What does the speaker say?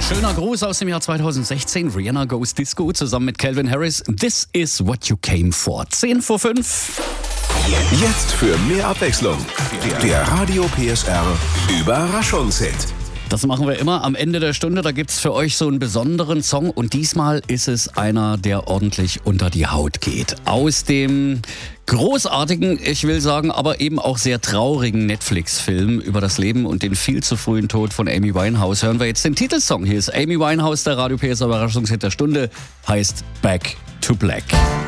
Schöner Gruß aus dem Jahr 2016. Rihanna Goes Disco zusammen mit Calvin Harris. This is what you came for. 10 vor 5. Jetzt für mehr Abwechslung. Der Radio PSR Überraschungshit. Das machen wir immer am Ende der Stunde. Da gibt's für euch so einen besonderen Song. Und diesmal ist es einer, der ordentlich unter die Haut geht. Aus dem großartigen, ich will sagen, aber eben auch sehr traurigen Netflix-Film über das Leben und den viel zu frühen Tod von Amy Winehouse hören wir jetzt den Titelsong. Hier ist Amy Winehouse, der Radio PSR Überraschungshit der Stunde, heißt Back to Black.